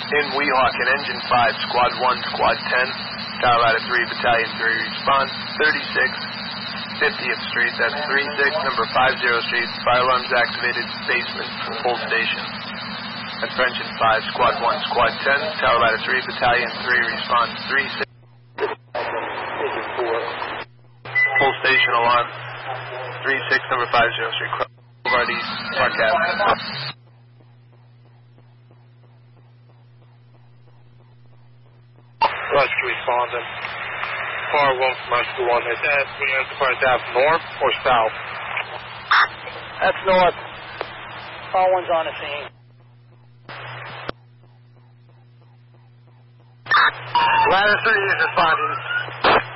In Weehawken, Engine 5, Squad 1, Squad 10, Tower Ladder 3, Battalion 3, response 3650th Street, that's 36, number 50 Street, fire alarms activated, basement, full station. That's Engine 5, Squad 1, Squad 10, Tower Ladder 3, Battalion 3, response 36. Full station alarm, 36, number 50 Street, Boulevard East, Park Avenue. Rescue responding. Car 1 from Rescue 1. Is that we Enterprise Ave north or south? That's north. Car 1's on the scene. Ladder 3 is responding.